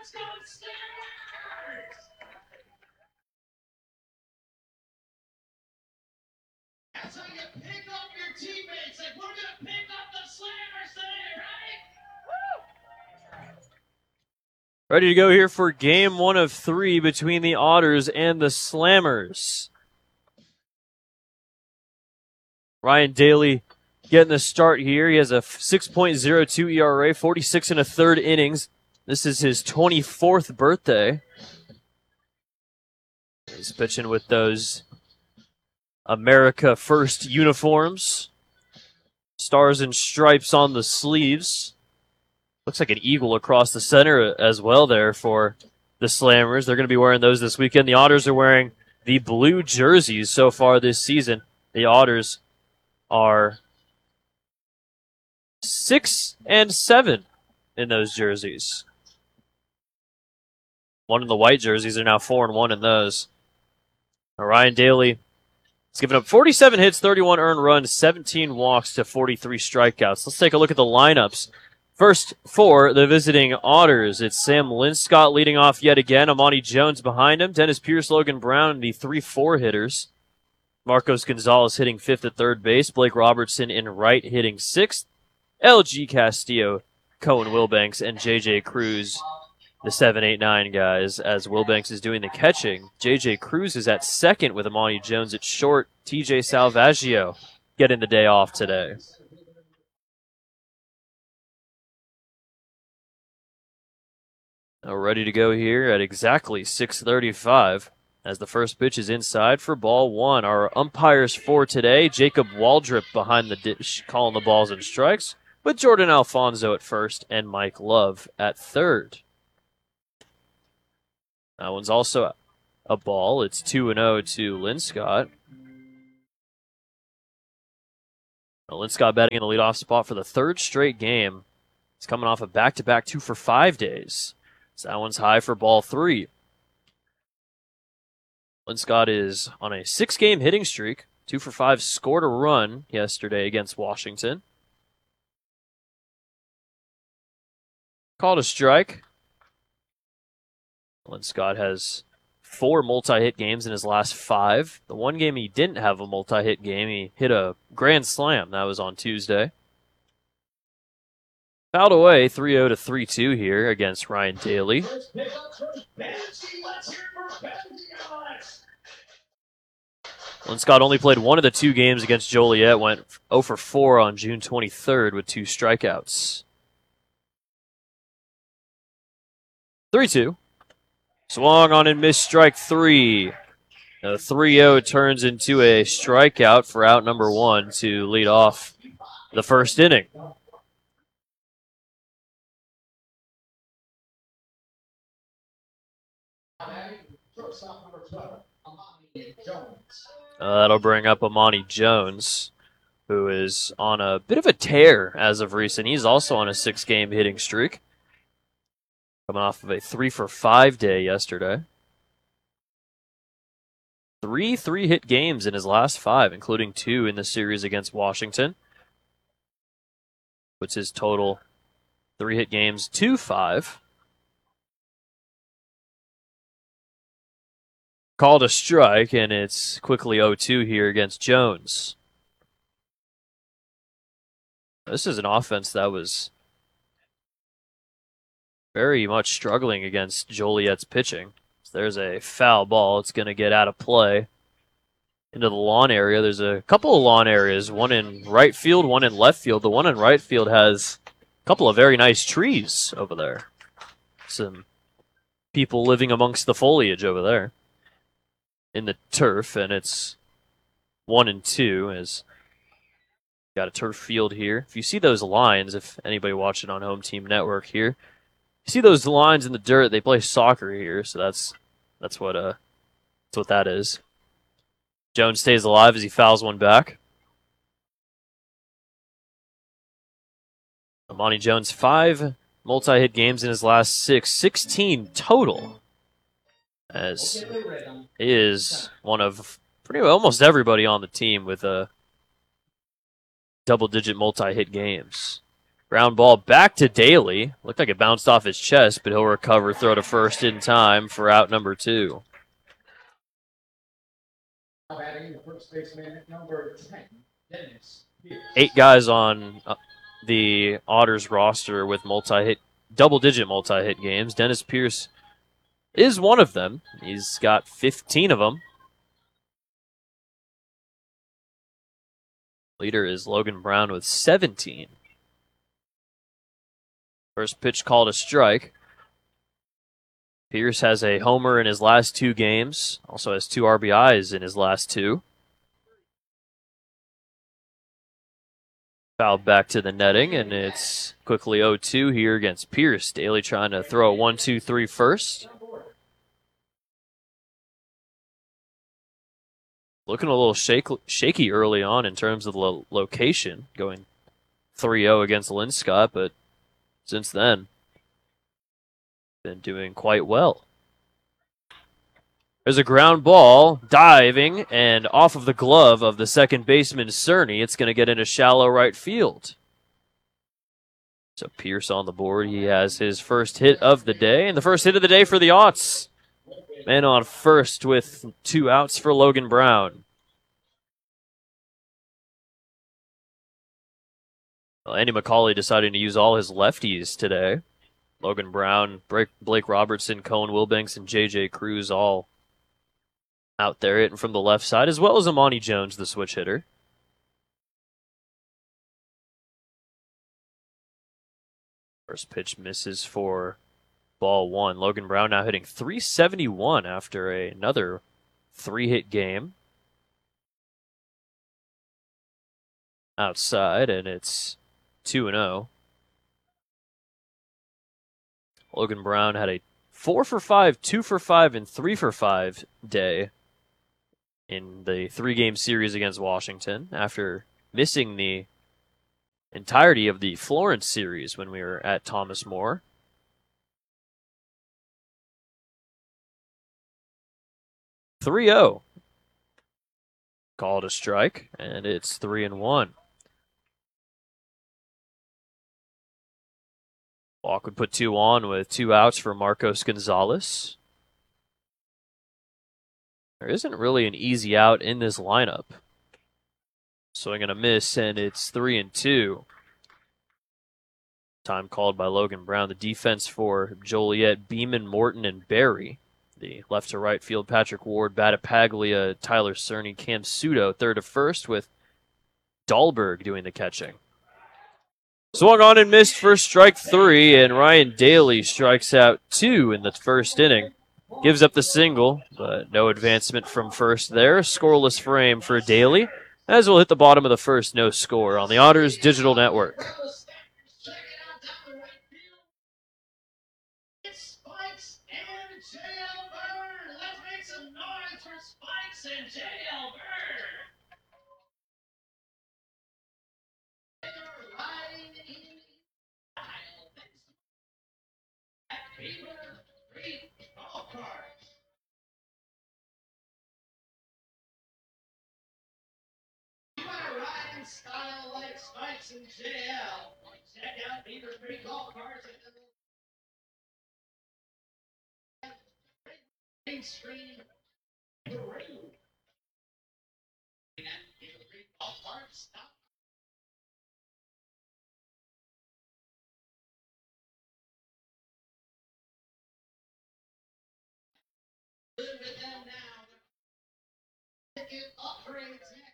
That's how you pick up your teammates. Like, we're going to pick up the Slammers today, right? Ready to go here for game 1 of 3 between the Otters and the Slammers. Ryan Daly getting the start here. He has a 6.02 ERA, 46 and a third innings. This is his 24th birthday. He's pitching with those America First uniforms. Stars and stripes on the sleeves. Looks like an eagle across the center as well there for the Slammers. They're going to be wearing those this weekend. The Otters are wearing the blue jerseys so far this season. The Otters are 6 and 7 in those jerseys. One in the white jerseys are now 4 and 1 in those. Ryan Daly has given up 47 hits, 31 earned runs, 17 walks to 43 strikeouts. Let's take a look at the lineups. First, for the visiting Otters, it's Sam Linscott leading off yet again. Amani Jones behind him. Dennis Pierce, Logan Brown, the 3-4 hitters. Marcos Gonzalez hitting 5th at third base. Blake Robertson in right hitting 6th. LG Castillo, Cohen Wilbanks, and J.J. Cruz, the 7-8-9 guys, as Wilbanks is doing the catching. J.J. Cruz is at second with Amani Jones at short. T.J. Salvaggio getting the day off today. Now ready to go here at exactly 6:35 as the first pitch is inside for ball 1. Our umpires for today, Jacob Waldrop behind the dish calling the balls and strikes, with Jordan Alfonso at first and Mike Love at third. That one's also a ball. It's 2-0 to Linscott. Now Linscott batting in the leadoff spot for the third straight game. He's coming off a back-to-back 2-for-5 days. So that one's high for ball 3. Linscott is on a 6-game hitting streak. 2-for-5, scored a run yesterday against Washington. Called a strike. Linscott has 4 multi-hit games in his last 5. The one game he didn't have a multi-hit game, he hit a grand slam. That was on Tuesday. Fouled away, 3-0 to 3-2 here against Ryan Daly. Linscott only played one of the 2 games against Joliet, went 0-for-4 on June 23rd with 2 strikeouts. 3-2. Swung on and missed strike 3. The 3-0 turns into a strikeout for out number 1 to lead off the first inning. That'll bring up Amani Jones, who is on a bit of a tear as of recent. He's also on a 6-game hitting streak, coming off of a 3-for-5 day yesterday. 3 3-hit games in his last 5, including 2 in the series against Washington. Puts his total 3-hit games to 5. Called a strike, and it's quickly 0-2 here against Jones. This is an offense that was very much struggling against Joliet's pitching. So there's a foul ball. It's going to get out of play into the lawn area. There's a couple of lawn areas, one in right field, one in left field. The one in right field has a couple of very nice trees over there. Some people living amongst the foliage over there in the turf, and it's 1 and 2 as got a turf field here. If you see those lines, if anybody watching on Home Team Network here, you see those lines in the dirt, they play soccer here, so that's what that is. Jones stays alive as he fouls one back. Amani Jones, 5 multi-hit games in his last 6, 16 total, as he is one of pretty well almost everybody on the team with a double-digit multi-hit games. Ground ball back to Daly. Looked like it bounced off his chest, but he'll recover, throw to first in time for out number 2. Batting the first baseman, number 10, Dennis Pierce. 8 guys on the Otters roster with double-digit multi-hit games. Dennis Pierce is one of them. He's got 15 of them. Leader is Logan Brown with 17. First pitch called a strike. Pierce has a homer in his last 2 games. Also has 2 RBIs in his last 2. Fouled back to the netting, and it's quickly 0-2 here against Pierce. Daly trying to throw a 1-2-3 first. Looking a little shaky early on in terms of the location, going 3-0 against Linscott, but since then, been doing quite well. There's a ground ball, diving, and off of the glove of the second baseman, Cerny. It's going to get into shallow right field. So Pierce on the board. He has his first hit of the day, and the first hit of the day for the Aughts. Man on first with 2 outs for Logan Brown. Well, Andy McCauley deciding to use all his lefties today. Logan Brown, Blake Robertson, Cohen Wilbanks, and J.J. Cruz all out there hitting from the left side, as well as Amani Jones, the switch hitter. First pitch misses for ball 1. Logan Brown now hitting .371 after another 3-hit game. Outside, and it's 2-0. Logan Brown had a 4-for-5, 2-for-5, and 3-for-5 day in the 3-game series against Washington after missing the entirety of the Florence series when we were at Thomas More. .30. Called a strike, and it's 3-1. Walk would put 2 on with 2 outs for Marcos Gonzalez. There isn't really an easy out in this lineup. So I'm going to miss, and it's 3-2. Time called by Logan Brown. The defense for Joliet, Beeman, Morton, and Barry. The left to right field, Patrick Ward, Battipaglia, Tyler Cerny, Cam Sudo, third to first, with Dahlberg doing the catching. Swung on and missed for strike 3, and Ryan Daly strikes out 2 in the first inning. Gives up the single, but no advancement from first there. Scoreless frame for Daly, as we'll hit the bottom of the first, no score on the Otters Digital Network. Spikes and JL Bird. Let's make some noise for Spikes and JL Bird. They're riding in style. At Beaver Creek Golf Carts. You want to ride in style like Spikes and JL? Check out Beaver Creek Golf Carts at the Main Street, Peru. And Beaver Creek Golf Carts. Live with them now. Ticket upgrades.